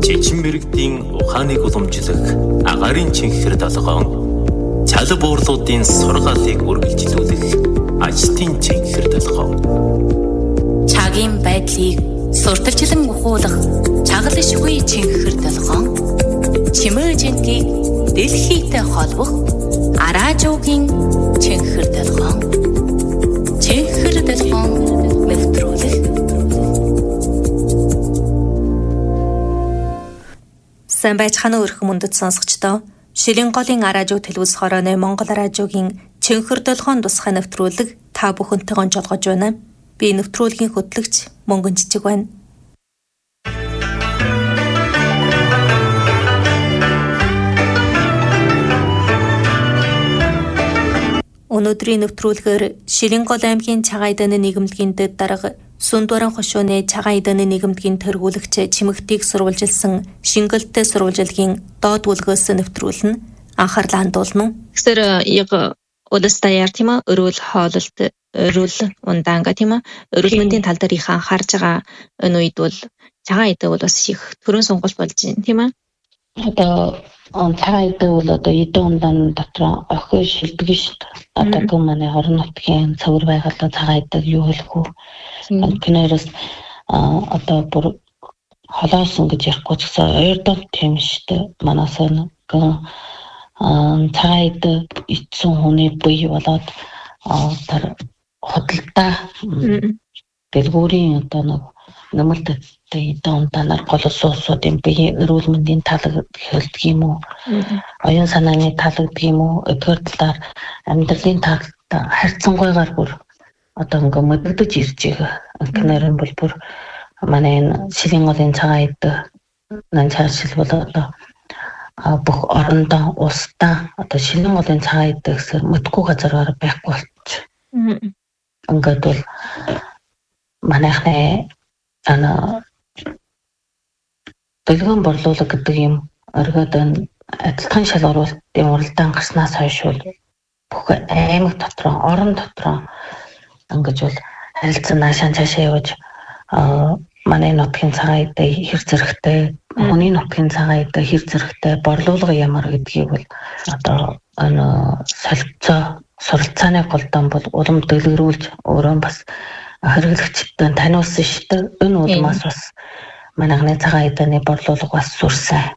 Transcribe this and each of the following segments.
Жичин мэрэгдийн ухааныг уламжлах агарын чихэр толгоон, цал буурлуудын сургаалыг үргэлжлүүлэх ажилтны чихэр толгоон. Чагийн байдлыг сурталчлан ухуулах чагал ишгүй чихэр толгоон. Чимээжингийг дэлхийтэй холбох араажуугийн чихэр толгоон. Чихэр толгоон нэвтрүүлэх. Сайн байцгаана уу өрхөн мөндөд сонсогчдоо. Шилэн голын араажуу телевиз хорооны Монгол араажуугийн чихэр толгоон тусгай нэвтрүүлэг та бүхэнтэйгээ жолгож байна. Би нэвтрүүлгийн хөтлөгч Мөнгөн Жижиг байна. Өнөөдрийн нэвтрүүлгээр Шилэн гол аймгийн цагаан эдэний нийгэмлэгийн дэд дарга Сүндбаран хошууны цагаан эдэний нийгэмлэгийн тэргүүлэгч чимэгтийг сурвалжилсан шингэлтэй сурвалжилгийн доод үлгээс нэвтрүүлнэ. Анхаарлаа хандуулна. Тэгэхээр яг удастаяар тийм ээ өрөөл хоололт өрөөл ундаанга тийм ээ өрөөл мэндийн тал дээр их анхаарж байгаа энэ үед бол цагаан эдээ бол бас их төрön сонголт болж байна тийм ээ. Одоо цагаан эдээ бол одоо эдээ ундаан дотор охин шилдэг шүү дээ. Одоо гүн манай орон нутгийн цэвэр байгууллага цагаан эдэг юу хэлэх вэ? Киноос одоо бүр холоосон гэж ярихгүй ч гэсэн ойрдон тийм шүү дээ. Манаас цагаан эдэг ицсэн хүний бие болоод тэр хөдөлтөө дэлгүүрийн одоо нэг нэмэлт эдээ ундаанаар боловсруулалтын бие эрүүл мэндийн талаг хэлдэг юм уу? Оюун санааны талаг гэх юм уу? Өдгөр талаар амьдралын талд харьцангуйгаар бүр одоо ингээ мэддэж ирж байгаа. Кинорын бол бүр манай энэ Шилэн голын цагаан эдэг нанчааршил бол одоо бүх орондоо устдаа одоо Шилэн голын цагаан эдэг гэсээр мэдгүй газараар байхгүй болчих. Ингээд бол манайхны бэлгэн борлуулалт гэдэг юм оргиод адилхан шалгуулалтын уралдаан гарснаас хойш бол бүх аймаг дотор орон дотор ингэж бол харилцан наашаа цаашаа явж манай нутгийн цагаан эдэг хэр зэрэгтэй хүний нутгийн цагаан эдэг хэр зэрэгтэй борлуулга ямар гэдгийг бол одоо солилцоо суралцааны голдон бол улам дэлгэрүүлж өөрөө бас хэрэглэгчдэд таниулсан шүү дээ. Энэ улмаас бас манайхны цагаан эдэний борлуулга бас сүрсэн.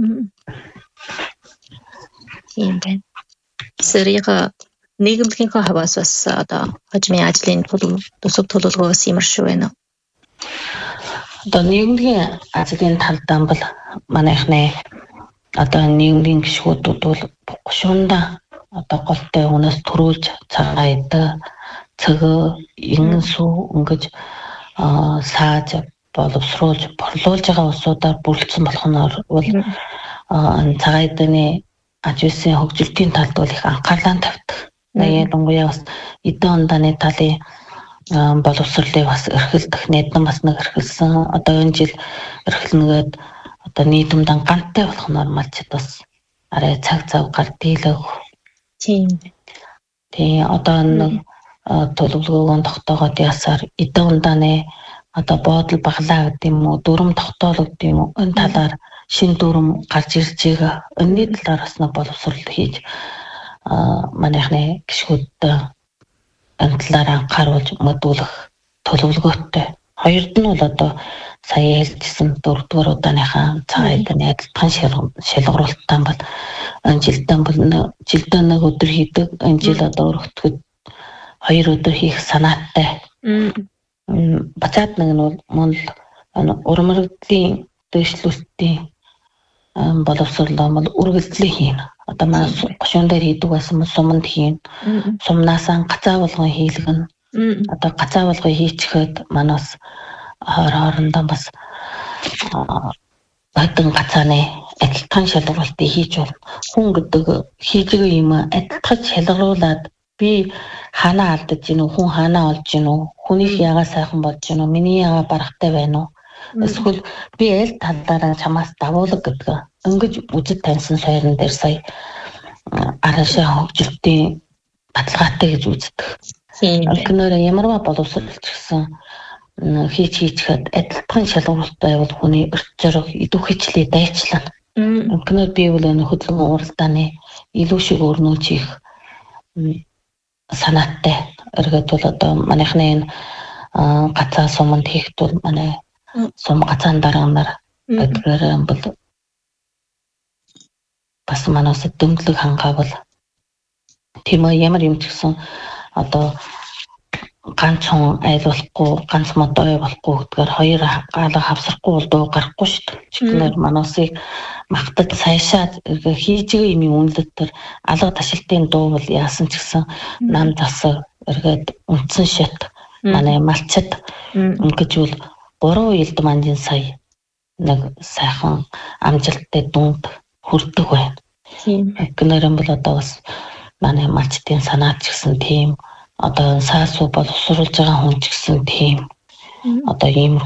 Тийм байна. Сэрийг нийгэмлэгийн хаваас бас одоо хожмын ажлын тусаг төлөвлөгөө бас ямар шүү вэ? Одоо нийгэмлэгийн ажлын талдаа бол манайхны одоо нийгмийн гишгүүдүүд бол гушуунда одоо голтой хүнээс төрүүлж цагаан эдэг цэгөө ингэн сүү ингэж сааж боловсруулж борлуулж байгаа усудаар бүрэлдсэн болохноор бол цагаан эдэний аж үйлсийн хөгжилтийн талд бол их анхаарлаа тавьдаг. Ялангуяа бас эдээ ундааны талын боловсролыг бас эрхэлдэх нэдэн бас нэг эрхэлсэн. Одоо энэ жил эрхэлнэгээд одоо нийтэмдэн ганцтай болохноор малчид бас арай цаг зав гар дийлэг. Тийм. Тэгээ одоо нэг төлөвлөгөөгөө тогтоогоод ясаар эдээ ундааны одоо буудал баглаа гэдэг юм уу дүрм тогтоолог гэдэг юм уу энэ талаар шин дүрм гарч ирж байгаа. Энэний талаар бас нэг боловсрол хийж манайхны гишгүүдтэй энэ талаар анхааруулж мэдүүлэх төлөвлөгөөтэй. Хоёрд нь бол одоо сая хэлжсэн 4-р удааныхаа цагаан эдэний адилхан шалгуулалтаа бол энэ жилдээ нэг өдөр хийдэг. Энэ жил одоо өргөтгөд 2 өдөр хийх санаатай. Бацаад нэг нь бол мөн урмагдлын дэвшлүүлэлтийн боловсруулалтаа бол үргэлжлэн хийнэ. Одоо манай гушуун дээр хийдэг байсан суманд хийнэ. Сумнаасаа гацаа болгон хийлгэн. Одоо гацаа болгон хийчихэд манаас хоорондоо бас бадан гацааны адилхан шалгуулалтыг хийж болно. Хүн гэдэг хийж байгаа юм адилхан шалгуулад би ханаа алдаж гин үү, хүн ханаа олж гин үү, хүнийх ягаа сайхан болж гин үү, миний ягаа барахтай байна уу? Эсвэл би аль талаараа чамаас давуулаг гэдэг. Ингэж үжид таньсан сойрон дээр сая арашаа хөгжилтийн баталгаатай гэж үздэг. Кинороо ямарваа боловсруулж гисэн хийчихэд адилхан шалгуулалттай бол хүний өрт зориг идэвхжлээ дайчлаа. Өнөөдөр би бол энэ хөдөлгөөн уралдааны илүү шиг өрнүүлж их санааттай. Эргээд бол одоо манайхны энэ гацаа суманд хийхэд бол манай сум гацаан дарганаар эдгээр бол бас манаас дэмжлэг хангаавал тийм ямар юм ч гэсэн одоо ганцхан айлуулахгүй ганц модой болохгүй гэдгээр хоёр гаалга хавсрахгүй бол дуу гарахгүй шүү дээ. Чигнэр манасыг магтаж сайшаад хийж байгаа юм үнэлэлт төр алга ташилтын дуу бол яасан ч гэсэн нам засаг эргээд үндсэн шат манай малчид ингэж бол 3 элд мандын сая нэг сайхан амжилттай дүнд хүрдэг байна. Гэнэрэн бол одоо бас манай малчдын санаад ч гэсэн тийм одоо саасуу боловсруулж байгаа хүн ч гэсэн тийм одоо ийм